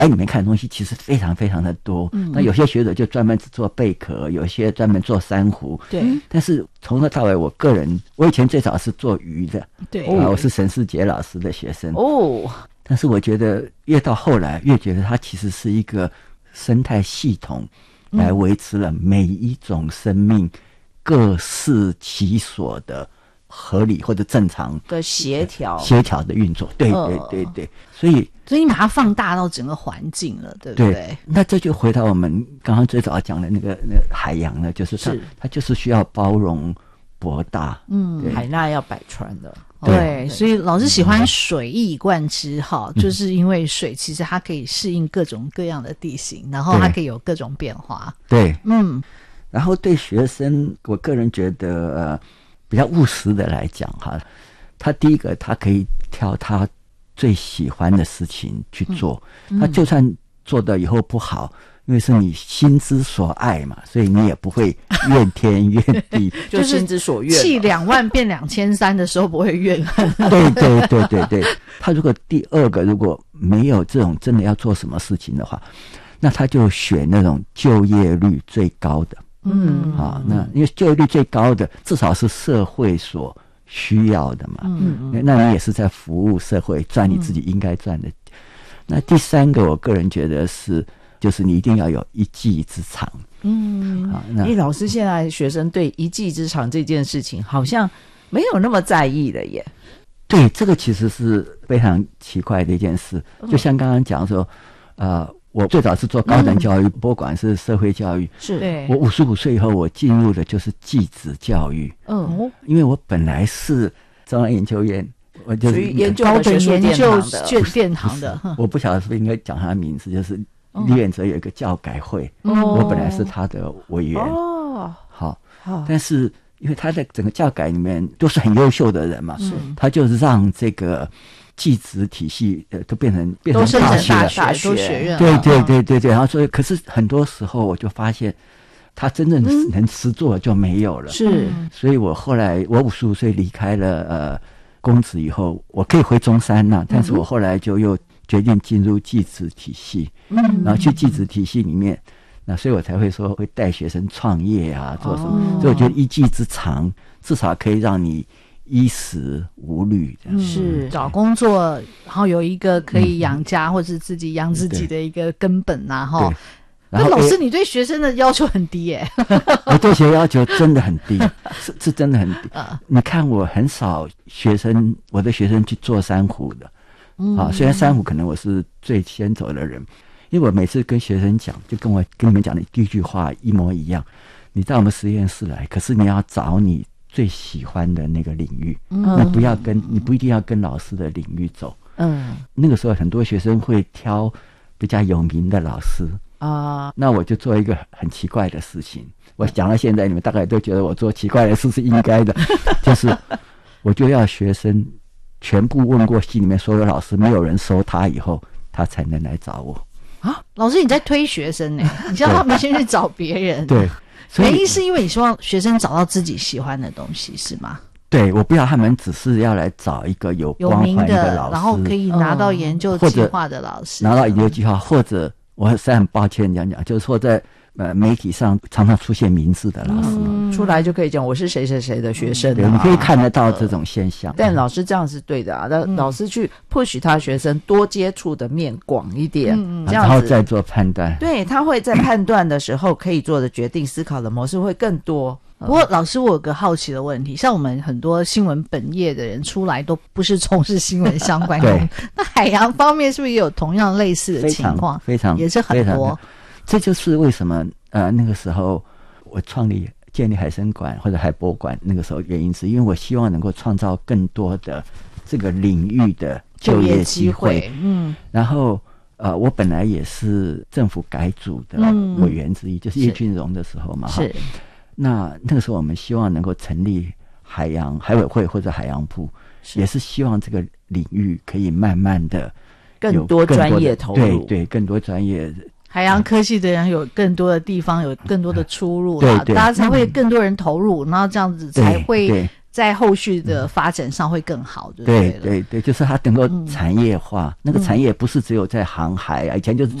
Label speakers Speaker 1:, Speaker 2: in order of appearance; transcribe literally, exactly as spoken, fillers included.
Speaker 1: 海里面看的东西其实非常非常的多。嗯，那有些学者就专门只做贝壳，有些专门做珊瑚。
Speaker 2: 对，
Speaker 1: 但是从头到尾，我个人，我以前最早是做鱼的。
Speaker 2: 对，
Speaker 1: 啊，我是沈世杰老师的学生。
Speaker 2: 哦，
Speaker 1: 但是我觉得越到后来，越觉得它其实是一个生态系统，来维持了每一种生命各适其所的合理或者正常
Speaker 2: 的协调
Speaker 1: 协调的运作。对对对对，所以
Speaker 3: 所以你把它放大到整个环境了，对不对？
Speaker 1: 对，那这就回到我们刚刚最早讲的那个那个海洋了，就是它
Speaker 2: 是
Speaker 1: 它就是需要包容博大。
Speaker 2: 嗯，海纳要百川的。
Speaker 3: 对，对，所以老师喜欢水一以贯之哈，嗯，就是因为水其实它可以适应各种各样的地形，然后它可以有各种变化。
Speaker 1: 对，
Speaker 3: 嗯，
Speaker 1: 然后对学生，我个人觉得呃比较务实的来讲哈，他第一个他可以挑他最喜欢的事情去做，嗯，他就算做的以后不好，因为是你心之所爱嘛，所以你也不会怨天怨地，
Speaker 2: 就心之所愿。
Speaker 3: 气两万变两千三的时候不会怨恨。
Speaker 1: 对对对对对，他如果第二个如果没有这种真的要做什么事情的话，那他就选那种就业率最高的。嗯，啊，那因为就业率最高的，至少是社会所需要的嘛。嗯，那你也是在服务社会，赚你自己应该赚的。嗯，那第三个，我个人觉得是。就是你一定要有一技之长。
Speaker 2: 嗯，那诶，老师现在学生对一技之长这件事情好像没有那么在意了耶。
Speaker 1: 对，这个其实是非常奇怪的一件事。就像刚刚讲说，呃，我最早是做高等教育，嗯，不管是社会教育，
Speaker 2: 是
Speaker 1: 我五十五岁以后，我进入的就是技职教育。嗯，因为我本来是中央研究院。我就是
Speaker 2: 研究
Speaker 3: 高等研究
Speaker 2: 卷
Speaker 3: 殿堂的，
Speaker 1: 我不晓得是不是应该讲他的名字，就是李远哲有一个教改会，哦，我本来是他的委员。哦，好，哦，但是因为他在整个教改里面都是很优秀的人嘛，嗯，他就让这个技职体系呃都变成变成大学了，
Speaker 3: 大学都学院，
Speaker 1: 对对对对对。然后所以，可是很多时候我就发现，他真正能实作就没有了。
Speaker 2: 是，
Speaker 1: 嗯，所以我后来我五十五岁离开了呃公职以后，我可以回中山呐，啊，但是我后来就又决定进入技职体系，嗯，然后去技职体系里面，那所以我才会说会带学生创业啊，做什么。哦，所以我觉得一技之长至少可以让你衣食无虑的，
Speaker 3: 嗯，是找工作，然后有一个可以养家，嗯，或者自己养自己的一个根本呐，啊，哈。那老师，你对学生的要求很低耶，欸？
Speaker 1: 我对学生要求真的很低，是是真的很低。你看，我很少学生，我的学生去做珊瑚的。嗯，啊，虽然珊瑚可能我是最先走的人，因为我每次跟学生讲，就跟我跟你们讲的第一句话一模一样。你到我们实验室来，可是你要找你最喜欢的那个领域，嗯，那不要跟你不一定要跟老师的领域走。嗯，那个时候很多学生会挑比较有名的老师。啊、uh, ，那我就做一个很奇怪的事情。我讲到现在，你们大概都觉得我做奇怪的事是应该的，就是我就要学生全部问过系里面所有老师，没有人收他以后，他才能来找我。
Speaker 3: 啊，老师你在推学生呢？你叫他们先去找别人。
Speaker 1: 对，
Speaker 3: 原因是因为你希望学生找到自己喜欢的东西，是吗？
Speaker 1: 对，我不要他们只是要来找一个有光环的老师，
Speaker 3: 然后可以拿到研究计划的老师，
Speaker 1: 拿到研究计划或者。我实在很抱歉讲讲，就是说在呃媒体上常常出现名字的老师，
Speaker 2: 嗯，出来就可以讲我是谁谁谁的学生，啊，
Speaker 1: 对，你可以看得到这种现象。
Speaker 2: 但老师这样是对的啊，那，嗯，老师去 push 他学生多接触的面广一点，嗯，这样子，
Speaker 1: 然后再做判断。
Speaker 2: 对，他会在判断的时候可以做的决定、思考的模式会更多。
Speaker 3: 不过老师，我有个好奇的问题，像我们很多新闻本业的人出来都不是从事新闻相关的，那海洋方面是不是也有同样类似的情况？
Speaker 1: 非常，非常
Speaker 3: 也是很多。
Speaker 1: 这就是为什么呃那个时候我创立建立海生馆或者海博馆，那个时候原因是因为我希望能够创造更多的这个领域的就业机会。嗯，然后呃我本来也是政府改组的委员之一，嗯，就是叶俊荣的时候嘛，是。那那个时候我们希望能够成立海洋海委会或者海洋部，也是希望这个领域可以慢慢的
Speaker 2: 更多专业投入，
Speaker 1: 对对，更多专业
Speaker 3: 海洋科技的人有更多的地方有更多的出入啦，
Speaker 1: 对对，
Speaker 3: 大家才会更多人投入，然后这样子才会在后续的发展上会更好，对不
Speaker 1: 对
Speaker 3: 对？
Speaker 1: 对对，就是它能够产业化，嗯、那个产业不是只有在航海啊，以前就是